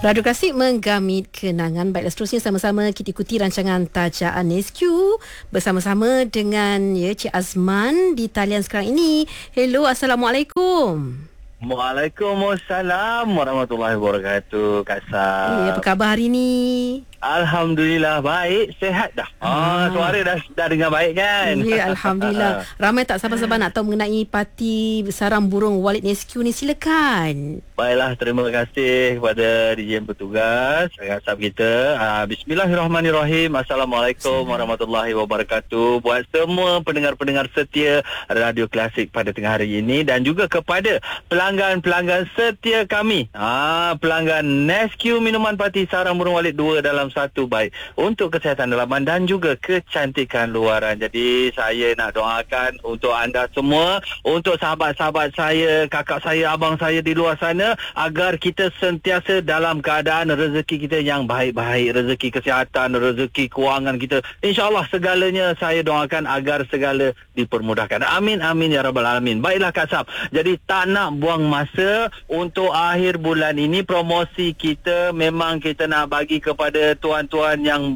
Radio Klasik menggamit kenangan. Baiklah, seterusnya sama-sama kita ikuti rancangan Tajaan SQ bersama-sama dengan Cik Azman di talian sekarang ini. Hello, Assalamualaikum. Waalaikumsalam warahmatullahi wabarakatuh, Kak Sam. Apa khabar hari ni? Alhamdulillah baik, sihat dah. Suara dah dengar baik kan? Ya, Alhamdulillah. Ramai tak sabar-sabar nak tahu mengenai parti sarang burung Walid Nesque ni. Silakan. Baiklah, terima kasih kepada DJ yang bertugas, Kak Sam kita. Bismillahirrahmanirrahim. Assalamualaikum warahmatullahi wabarakatuh. Buat semua pendengar-pendengar setia Radio Klasik pada tengah hari ini dan juga kepada pelanggan setia kami. Pelanggan Nesque minuman parti sarang burung Walid 2 dalam 1 baik untuk kesihatan dalaman dan juga kecantikan luaran. Jadi saya nak doakan untuk anda semua, untuk sahabat-sahabat saya, kakak saya, abang saya di luar sana, agar kita sentiasa dalam keadaan rezeki kita yang baik-baik, rezeki kesihatan, rezeki kewangan kita. InsyaAllah segalanya saya doakan agar segala dipermudahkan. Amin, amin ya rabbal alamin. Baiklah Kak Sab, jadi tak nak buang masa untuk akhir bulan ini. Promosi kita memang kita nak bagi kepada tuan-tuan yang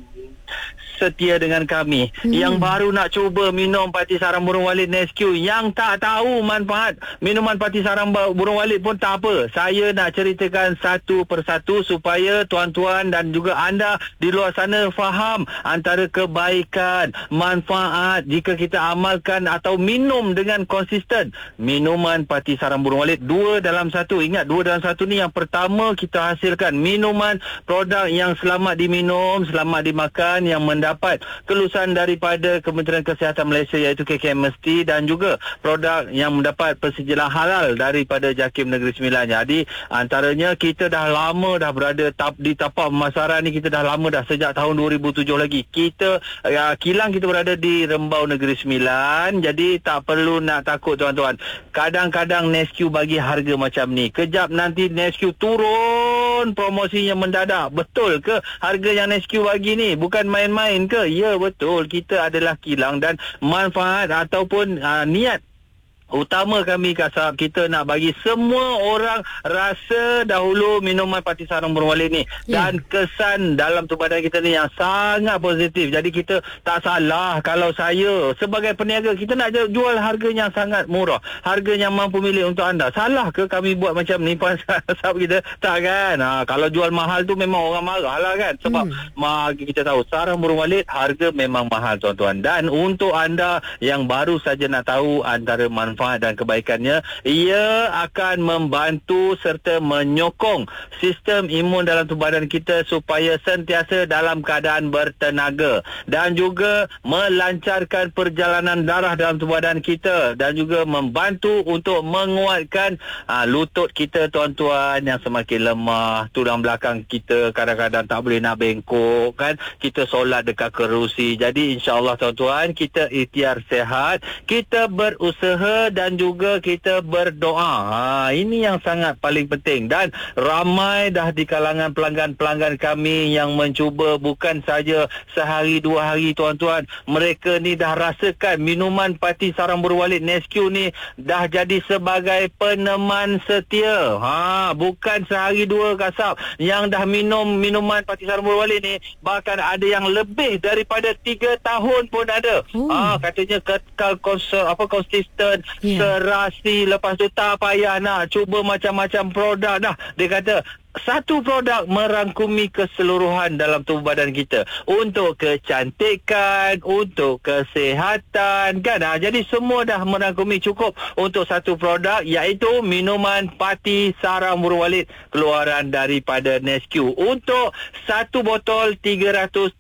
setia dengan kami, yang baru nak cuba minum parti sarang burung Walid Nesque, yang tak tahu manfaat minuman parti sarang burung Walid pun tak apa. Saya nak ceritakan satu persatu supaya tuan-tuan dan juga anda di luar sana faham antara kebaikan, manfaat jika kita amalkan atau minum dengan konsisten minuman parti sarang burung Walid 2 dalam 1. Ingat, 2 dalam 1 ni yang pertama kita hasilkan minuman produk yang selamat diminum, selamat dimakan, yang mendapat kelulusan daripada Kementerian Kesihatan Malaysia iaitu KKMST, dan juga produk yang mendapat persijil halal daripada JAKIM Negeri Sembilan. Jadi antaranya kita dah lama dah berada di tapak pemasaran ni, kita dah lama dah sejak tahun 2007 lagi. Kita kilang kita berada di Rembau Negeri Sembilan. Jadi tak perlu nak takut tuan-tuan. Kadang-kadang Nesque bagi harga macam ni, kejap nanti Nesque turun promosinya mendadak. Betul ke harga yang Nesque bagi ni bukan main-main ke? Ya, betul. Kita adalah kilang dan manfaat ataupun niat utama kami Kak Sahab, kita nak bagi semua orang rasa dahulu minuman parti sarang burung Walid ni, dan kesan dalam tubuh badan kita ni yang sangat positif. Jadi kita tak salah kalau saya sebagai peniaga, kita nak jual harga yang sangat murah, harga yang mampu milik untuk anda. Salah ke kami buat macam ni Kak Sahab kita? Tak kan? Kalau jual mahal tu memang orang marah lah kan, sebab kita tahu sarang burung Walid harga memang mahal tuan-tuan. Dan untuk anda yang baru saja nak tahu antara manfaat dan kebaikannya, ia akan membantu serta menyokong sistem imun dalam tubuh badan kita supaya sentiasa dalam keadaan bertenaga, dan juga melancarkan perjalanan darah dalam tubuh badan kita, dan juga membantu untuk menguatkan lutut kita tuan-tuan yang semakin lemah. Tulang belakang kita kadang-kadang tak boleh nak bengkok kan, kita solat dekat kerusi. Jadi insya-Allah tuan-tuan, kita ikhtiar sihat, kita berusaha dan juga kita berdoa. Ini yang sangat paling penting. Dan ramai dah di kalangan pelanggan-pelanggan kami yang mencuba, bukan saja sehari dua hari tuan-tuan. Mereka ni dah rasakan minuman parti sarang burung Walid Nesque ni dah jadi sebagai peneman setia. Bukan sehari dua Kak Sahab, yang dah minum minuman parti sarang burung Walid ni bahkan ada yang lebih daripada 3 tahun pun ada. Katanya kekal konsisten, serasi. Lepas tu tak payah nak cuba macam-macam produk dah. Dia kata satu produk merangkumi keseluruhan dalam tubuh badan kita, untuk kecantikan, untuk kesihatan kan. Jadi semua dah merangkumi, cukup untuk satu produk, iaitu minuman parti sarang burung Walid keluaran daripada Nesque. Untuk satu botol 375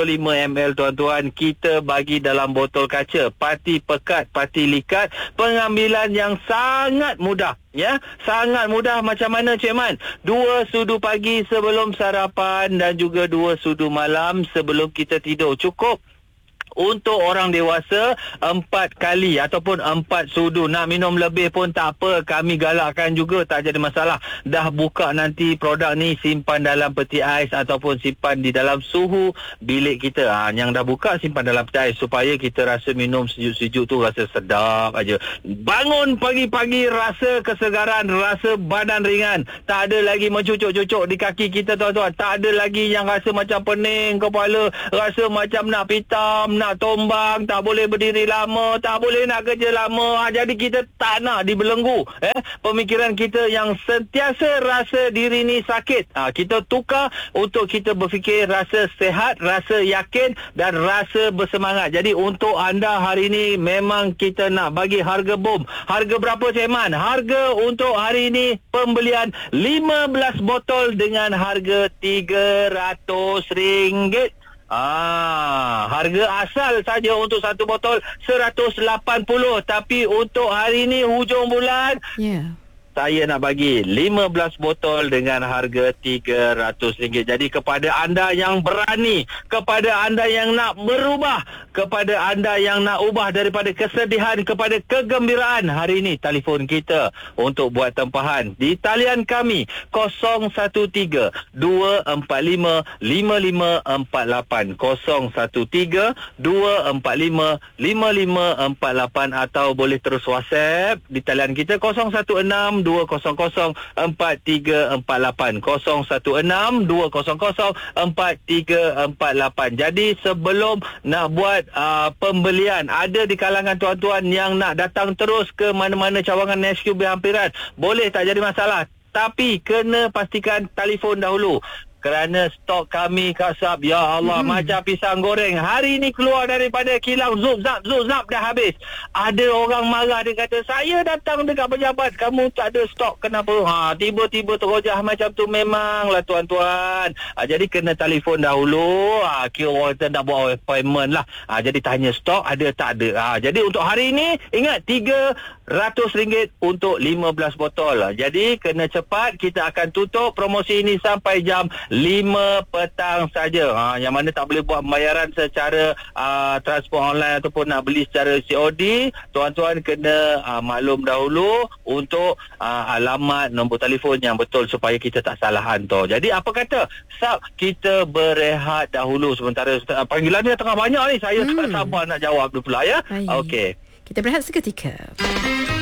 ml tuan-tuan, kita bagi dalam botol kaca, parti pekat, parti likat. Pengambilan yang sangat mudah, ya, sangat mudah. Macam mana Cik Man? 2 sudu pagi sebelum sarapan dan juga 2 sudu malam sebelum kita tidur. Cukup Untuk orang dewasa 4 kali ataupun 4 sudu. Nak minum lebih pun tak apa, kami galakkan juga, tak jadi masalah. Dah buka nanti produk ni, simpan dalam peti ais ataupun simpan di dalam suhu bilik kita. Yang dah buka simpan dalam peti ais supaya kita rasa minum sejuk-sejuk tu rasa sedap aja. Bangun pagi-pagi rasa kesegaran, rasa badan ringan. Tak ada lagi mencucuk-cucuk di kaki kita tuan-tuan. Tak ada lagi yang rasa macam pening kepala, rasa macam nak pitam, nak tombang, tak boleh berdiri lama, tak boleh nak kerja lama. Jadi kita tak nak dibelenggu. Pemikiran kita yang sentiasa rasa diri ni sakit, kita tukar untuk kita berfikir rasa sehat, rasa yakin dan rasa bersemangat. Jadi untuk anda hari ini memang kita nak bagi harga bom. Harga berapa Cik Man? Harga untuk hari ini pembelian 15 botol dengan harga RM300. Harga asal saja untuk satu botol 180. Tapi untuk hari ini hujung bulan, saya nak bagi 15 botol dengan harga RM300. Jadi kepada anda yang berani, kepada anda yang nak berubah, kepada anda yang nak ubah daripada kesedihan kepada kegembiraan, hari ini telefon kita untuk buat tempahan di talian kami 013-245-5548, 013-245-5548, atau boleh terus WhatsApp di talian kita 016 200-4348, 016-200-4348. Jadi sebelum nak buat pembelian, ada di kalangan tuan-tuan yang nak datang terus ke mana-mana cawangan SQ berhampiran, boleh, tak jadi masalah. Tapi kena pastikan telefon dahulu. Kerana stok kami kasap, ya Allah, macam pisang goreng. Hari ni keluar daripada kilang, zup zap dah habis. Ada orang marah, dia kata, saya datang dekat pejabat, kamu tak ada stok, kenapa? Tiba-tiba terhojah macam tu. Memanglah tuan-tuan. Jadi kena telefon dahulu. Kira orang kita nak buat appointment lah. Jadi tanya stok ada tak ada. Jadi untuk hari ni, ingat RM300 untuk 15 botol. Jadi kena cepat, kita akan tutup promosi ini sampai jam 5 petang saja. Yang mana tak boleh buat pembayaran secara transport online ataupun nak beli secara COD, tuan-tuan kena maklum dahulu untuk alamat, nombor telefon yang betul supaya kita tak salah hantar. Jadi apa kata, Sab, kita berehat dahulu sementara panggilan dia tengah banyak ni. Saya tak sabar nak jawab tu pula ya. Okey. Kita berehat seketika.